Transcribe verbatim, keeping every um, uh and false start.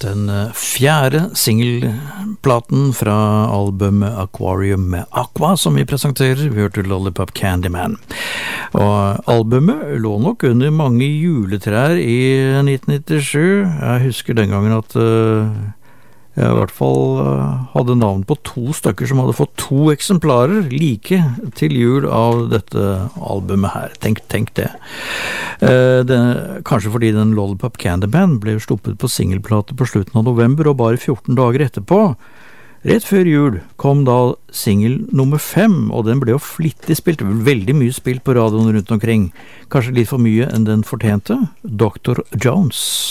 Den fjerde singelplaten fra albumet Aquarium med Aqua som vi presenterer, vi hørte Lollipop Candyman. Og albumet lå nok under mange juletrær i nitten nittisju. Jeg husker den gangen at uh, jeg i hvert fall uh, hadde navn på to stykker som hadde fått to eksemplarer like til jul av dette albumet her. Tenk, tenk det. Uh, det. Kanskje fordi den Lollipop Candyman ble sluppet på singelplate på slutten av november, og bare fjorten dager etterpå, rett før jul, kom da singel nummer fem, og den ble jo flittig spilt, veldig mye spilt på radioen rundt omkring. Kanskje litt for mye enn den fortjente. doktor Jones.